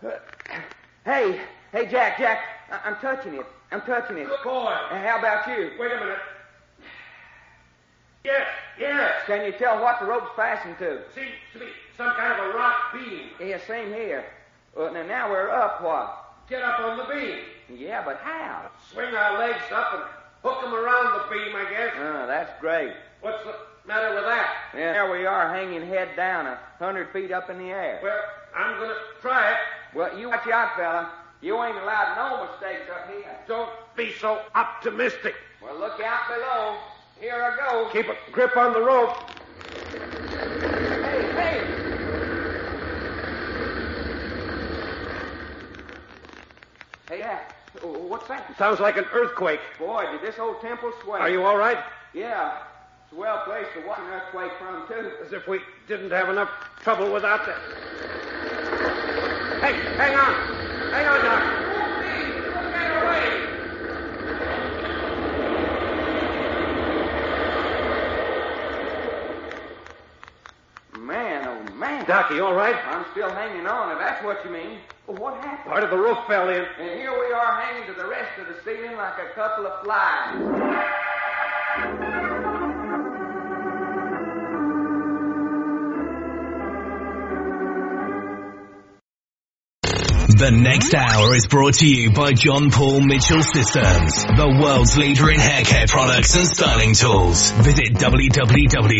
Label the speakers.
Speaker 1: Hey, Jack, I'm touching it.
Speaker 2: Good boy.
Speaker 1: How about you?
Speaker 2: Wait a minute. Yes.
Speaker 1: Can you tell what the rope's fastened to?
Speaker 2: Seems to be some kind of a rock beam.
Speaker 1: Yeah, same here. Now we're up, what?
Speaker 2: Get up on the beam.
Speaker 1: Yeah, but how?
Speaker 2: Swing our legs up and hook them around the beam, I guess.
Speaker 1: Oh, that's great.
Speaker 2: What's the matter with that?
Speaker 1: Yeah, there we are, hanging head down 100 feet up in the air.
Speaker 2: Well, I'm going to try it.
Speaker 1: Well, you watch out, fella. You ain't allowed no mistakes up here.
Speaker 2: Don't be so optimistic.
Speaker 1: Well, look out below. Here I go.
Speaker 2: Keep a grip on the rope.
Speaker 1: Hey. Hey, what's that?
Speaker 2: Sounds like an earthquake.
Speaker 1: Boy, did this old temple sway.
Speaker 2: Are you all right?
Speaker 1: Yeah. It's a well place to watch an earthquake from, too.
Speaker 2: As if we didn't have enough trouble without that. Hey, hang on, Doc. Get away.
Speaker 1: Man, oh man.
Speaker 2: Doc, you all right?
Speaker 1: I'm still hanging on, if that's what you mean. Well, what happened?
Speaker 2: Part of the roof fell in.
Speaker 1: And here we are hanging to the rest of the ceiling like a couple of flies.
Speaker 3: The next hour is brought to you by John Paul Mitchell Systems, the world's leader in hair care products and styling tools. Visit www